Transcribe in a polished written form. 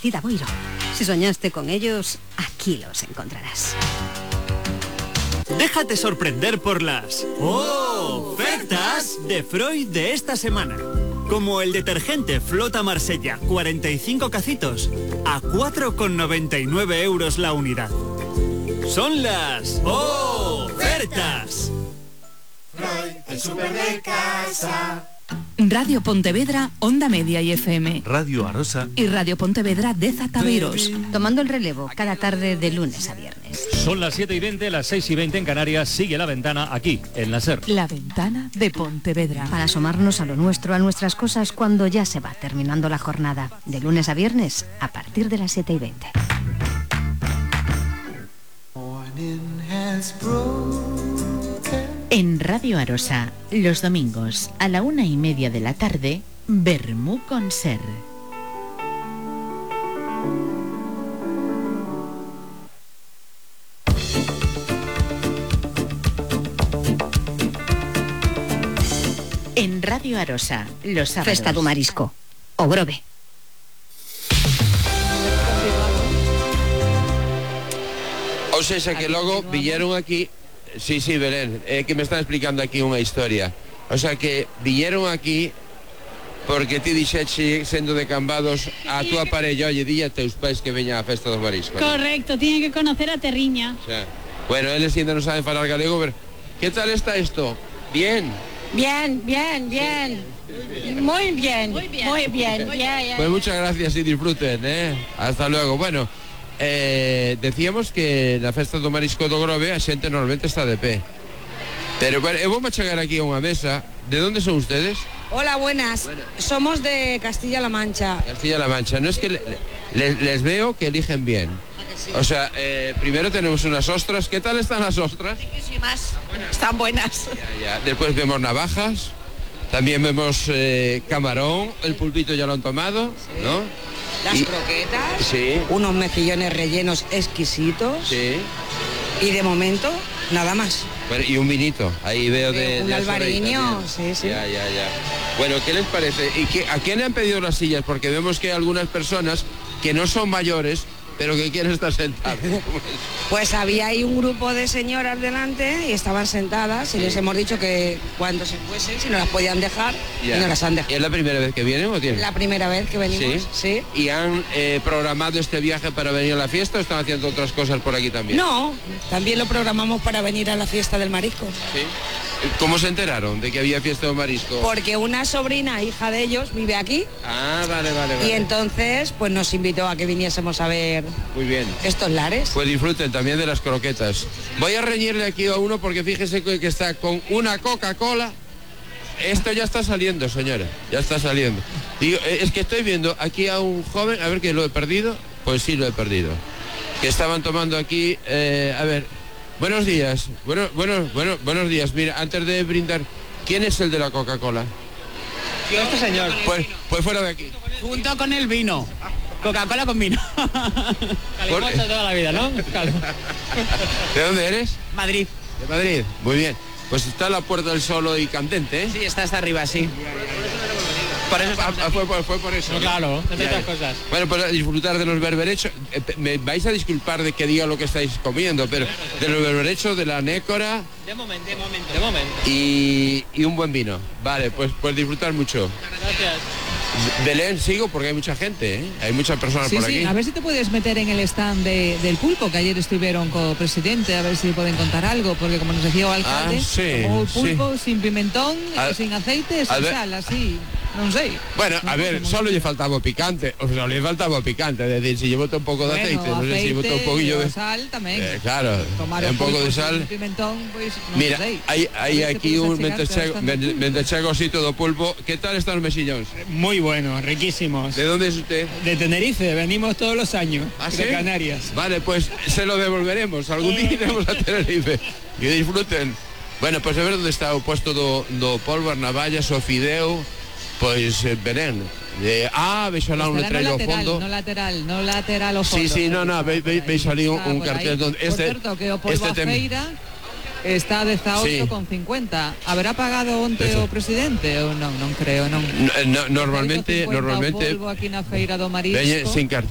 Aparecida Boiro. Si soñaste con ellos, aquí los encontrarás. Déjate sorprender por las ofertas de Freud de esta semana. Como el detergente Flota Marsella, 45 cacitos, a 4,99 € la unidad. Son las ofertas. Freud, el súper de casa. Radio Pontevedra, Onda Media y FM. Radio Arosa. Y Radio Pontevedra de Zataveiros. Tomando el relevo cada tarde de lunes a viernes. Son las 7:20, las 6:20 en Canarias. Sigue La Ventana aquí, en la SER. La Ventana de Pontevedra. Para asomarnos a lo nuestro, a nuestras cosas, cuando ya se va terminando la jornada. De lunes a viernes, a partir de las 7:20. En Radio Arosa, los domingos a la 1:30 de la tarde, Vermú con Ser. En Radio Arosa, los sábados. Festa do Marisco, o Grove. O sea que logo viñeron aquí. Sí, Belén, que me están explicando aquí unha historia. O sea que viñeron aquí porque ti dixeche, sendo de Cambados, a túa parella, oye, dille a teus pais que veñan á festa dos mariscos. Correcto, tienen que conocer a Terriña. O sea, bueno, eles ainda non saben falar galego, pero ¿qué tal está esto? Bien. Bien. Muy bien. Yeah. Pues muchas gracias y disfruten, Hasta luego. Bueno, decíamos que na festa do Marisco do Grove a xente normalmente está de pé. Pero bueno, vamos a chegar aquí a unha mesa. ¿De dónde son ustedes? Hola, buenas. Somos de Castilla-La Mancha. Castilla-La Mancha. No es que les veo que eligen bien. Sí. O sea, primero tenemos unas ostras. ¿Qué tal están las ostras? Riquísimas. Están buenas. Ya. Después vemos navajas. También vemos camarón. El pulpito ya lo han tomado, sí. ¿No? Las croquetas. Sí. Unos mejillones rellenos exquisitos. Sí. Y de momento, nada más. Bueno, y un vinito. Ahí veo un albariño. Sí. Ya. Bueno, ¿qué les parece? ¿Y a quién le han pedido las sillas? Porque vemos que hay algunas personas que no son mayores, pero que quieren estar sentadas. Pues había ahí un grupo de señoras delante y estaban sentadas y les hemos dicho que cuando se fuesen, si no las podían dejar, y no las han dejado. ¿Es la primera vez que vienen o tienen? La primera vez que venimos, sí. ¿Y han programado este viaje para venir a la fiesta o están haciendo otras cosas por aquí también? No, también lo programamos para venir a la fiesta del marisco. Sí. ¿Cómo se enteraron de que había fiesta de marisco? Porque una sobrina, hija de ellos, vive aquí. Ah, vale. Y entonces, pues nos invitó a que viniésemos a ver. Muy bien. Estos lares. Pues disfruten también de las croquetas. Voy a reñirle aquí a uno porque fíjese que está con una Coca-Cola. Esto ya está saliendo, señora. Ya está saliendo. Digo, es que estoy viendo aquí a un joven, a ver que lo he perdido. Pues sí, lo he perdido. Que estaban tomando aquí, a ver. Buenos días. Buenos días. Mira, antes de brindar, ¿quién es el de la Coca-Cola? Yo, este señor. Pues fuera de aquí. Junto con el vino. Coca-Cola con vino. Calimocho toda la vida, ¿no? ¿De dónde eres? Madrid. De Madrid. Muy bien. Pues está la Puerta del Sol y candente, ¿eh? Sí, está hasta arriba, sí. Por eso fue por eso. No, claro, entre otras cosas. Bueno, pues a disfrutar de los berberechos. Me vais a disculpar de que diga lo que estáis comiendo, pero de los berberechos, de la nécora. De momento. Y un buen vino. Vale, pues disfrutar mucho. Gracias. Belén, sigo porque hay mucha gente, ¿eh? Hay muchas personas por aquí. Sí, a ver si te puedes meter en el stand del pulpo, que ayer estuvieron con el presidente, a ver si pueden contar algo, porque como nos decía el alcalde, como pulpo sin pimentón, sin aceite, sin sal, así. No sé. Bueno, a ver, solo le faltaba picante, es decir, si llevo un poco de aceite, no sé si llevo un poquillo de sal también. Claro, un poco de sal. Pimentón, pues, no mira, sé. hay aquí un mentechegosito de pulpo. ¿Qué tal están los mexillones? Muy buenos, riquísimos. ¿De dónde es usted? De Tenerife, venimos todos los años. De Canarias. Vale, pues se lo devolveremos. Algún día iremos a Tenerife. Que disfruten. Bueno, pues a ver dónde está o puesto do polvo, as navallas, o fideo. Pois Belén. Veis alá un letrero ao fondo. No lateral ao fondo. Sí, veis ali un cartel donde por certo, que o polvo a feira está a 18,50. Haberá pagado onte o presidente ou non? Non creo, non. Normalmente o polvo aquí na feira do Marisco. Sin cartel.